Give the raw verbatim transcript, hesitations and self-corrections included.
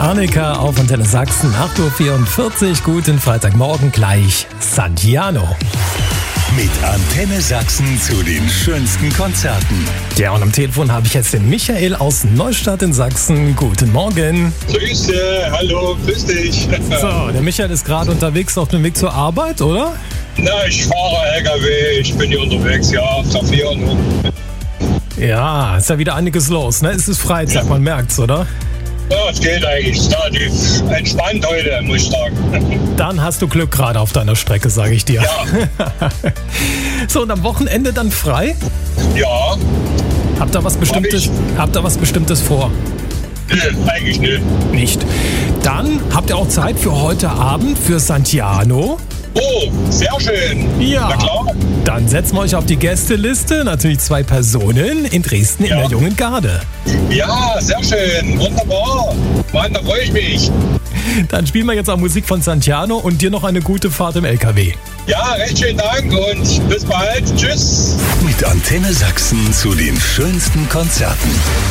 Arnika auf Antenne Sachsen, acht Uhr vierundvierzig. Guten Freitagmorgen, gleich Santiano. Mit Antenne Sachsen zu den schönsten Konzerten. Ja, und am Telefon habe ich jetzt den Michael aus Neustadt in Sachsen. Guten Morgen. Grüße, hallo, grüß dich. So, der Michael ist gerade unterwegs auf dem Weg zur Arbeit, oder? Na, ich fahre L K W, ich bin hier unterwegs, ja, auf der vier. Ja, ist ja wieder einiges los, ne? Es ist Freitag, Ja. man merkt's, oder? Ja, es geht eigentlich, relativ entspannt heute, muss ich sagen. Dann hast du Glück gerade auf deiner Strecke, sage ich dir. Ja, So, und am Wochenende dann frei? ja, Habt ihr was Bestimmtes, habt ihr was Bestimmtes vor? nö, eigentlich nö. Nicht. Dann habt ihr auch Zeit für heute Abend für Santiano. Oh, sehr schön. Ja. Na klar. Dann setzen wir euch auf die Gästeliste. Natürlich zwei Personen in Dresden in Ja. der Jungen Garde. Ja, sehr schön, wunderbar. Mann, da freue ich mich. Dann spielen wir jetzt auch Musik von Santiano und dir noch eine gute Fahrt im L K W. Ja, recht schönen Dank und bis bald. Tschüss. Mit Antenne Sachsen zu den schönsten Konzerten.